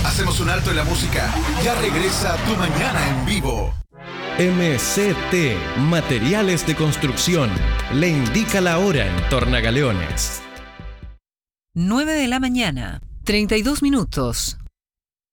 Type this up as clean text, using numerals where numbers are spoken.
Hacemos un alto en la música. Ya regresa Tu Mañana en Vivo. MCT, Materiales de Construcción, le indica la hora en Tornagaleones. 9 de la mañana, 32 minutos.